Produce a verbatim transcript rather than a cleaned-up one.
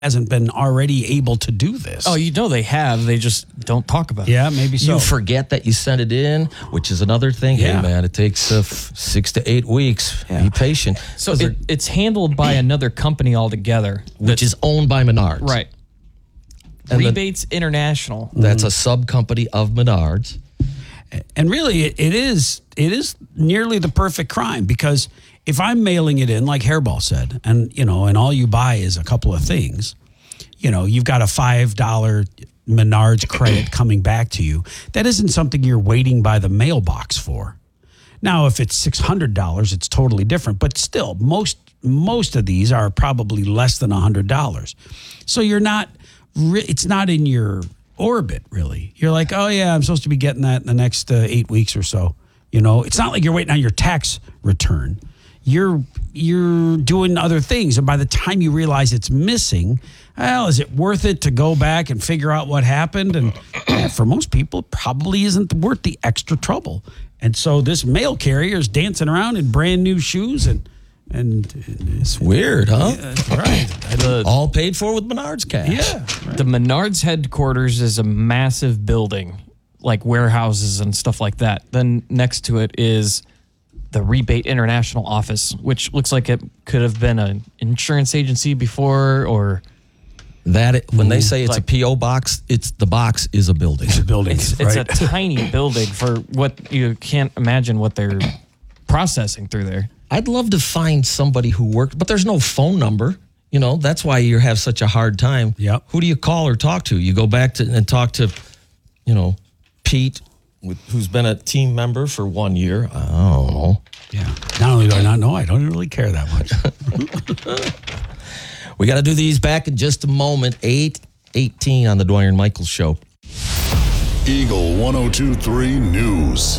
hasn't been already able to do this. Oh, you know they have. They just don't talk about it. Yeah, maybe so. You forget that you sent it in, which is another thing. Yeah. Hey, man, it takes uh, f- six to eight weeks. Yeah. Be patient. So it, it's handled by another company altogether. Which is owned by Menards. Right. And the- Rebates International. That's a sub-company of Menards. And really, it, it is it is nearly the perfect crime, because if I'm mailing it in, like Hairball said, and you know, and all you buy is a couple of things, you know, you've got a five dollar Menards credit coming back to you. That isn't something you're waiting by the mailbox for. Now, if it's six hundred dollars, it's totally different. But still, most most of these are probably less than one hundred dollars. So you're not, re- it's not in your orbit, really. You're like, oh, yeah, I'm supposed to be getting that in the next uh, eight weeks or so. You know, it's not like you're waiting on your tax return. You're you're doing other things. And by the time you realize it's missing, well, is it worth it to go back and figure out what happened? And yeah, for most people, it probably isn't worth the extra trouble. And so this mail carrier is dancing around in brand new shoes, and and It's weird, huh? yeah, right. The, All paid for with Menards cash. Yeah. the Menards headquarters is a massive building, like warehouses and stuff like that. Then next to it is the Rebate International office, which looks like it could have been an insurance agency before, or That it, when they say it's Like- a P O box, it's the box is a building. Building, it's, it's right? a tiny building for what you can't imagine what they're processing through there. I'd love to find somebody who worked, but there's no phone number. You know, that's why you have such a hard time. Yep. Who do you call or talk to? You go back to and talk to, you know, Pete, with, who's been a team member for one year. I don't know. Yeah. Not only do I not know, I don't really care that much. We got to do these back in just a moment. eight eighteen on the Dwyer and Michaels Show. Eagle one oh two three News.